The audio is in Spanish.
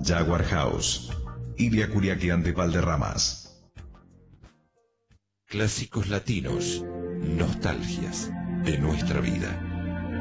Jaguar House, Ilia Curiaquian de Valderramas. Clásicos latinos, nostalgias de nuestra vida.